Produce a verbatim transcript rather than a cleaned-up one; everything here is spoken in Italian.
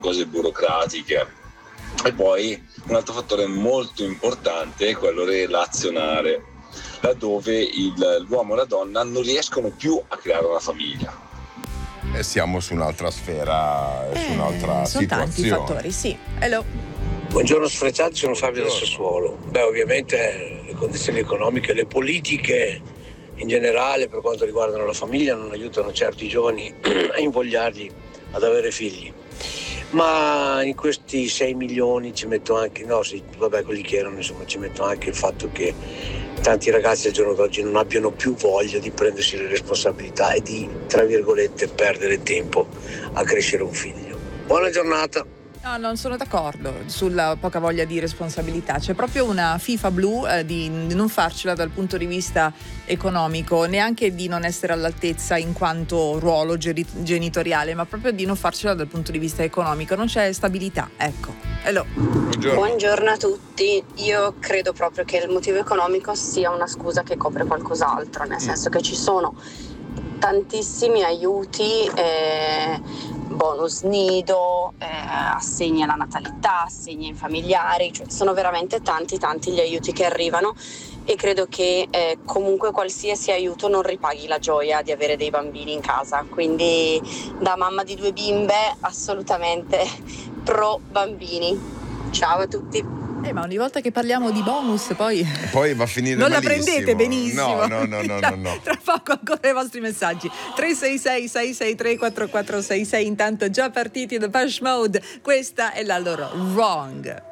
cose burocratiche. E poi un altro fattore molto importante è quello relazionale, laddove il, l'uomo e la donna non riescono più a creare una famiglia. E siamo su un'altra sfera, Eh, su un'altra sono tanti situazione. fattori, sì. Hello. Buongiorno sfrecciati, sono Fabio da Sassuolo. Beh, ovviamente le condizioni economiche, le politiche in generale per quanto riguardano la famiglia non aiutano certi giovani a invogliarli ad avere figli. Ma in questi sei milioni ci metto anche, no sì, vabbè quelli che erano, insomma ci metto anche il fatto che tanti ragazzi al giorno d'oggi non abbiano più voglia di prendersi le responsabilità e di, tra virgolette, perdere tempo a crescere un figlio. Buona giornata! No, non sono d'accordo sulla poca voglia di responsabilità. C'è proprio una FIFA blu eh, di non farcela dal punto di vista economico, neanche di non essere all'altezza in quanto ruolo geri- genitoriale, ma proprio di non farcela dal punto di vista economico. Non c'è stabilità, ecco. Hello. Buongiorno. Buongiorno a tutti. Io credo proprio che il motivo economico sia una scusa che copre qualcos'altro, nel senso che ci sono tantissimi aiuti, eh, bonus nido, eh, assegni alla natalità, assegni ai familiari, cioè sono veramente tanti tanti gli aiuti che arrivano e credo che eh, comunque qualsiasi aiuto non ripaghi la gioia di avere dei bambini in casa, quindi da mamma di due bimbe assolutamente pro bambini. Ciao a tutti. Eh, ma ogni volta che parliamo di bonus poi Poi va a finire non malissimo. la prendete benissimo. No, no, no, no, no, no. Tra poco ancora i vostri messaggi. tre sei sei sei sei tre quattro quattro sei sei. Intanto già partiti da Depeche Mode. Questa è la loro Wrong.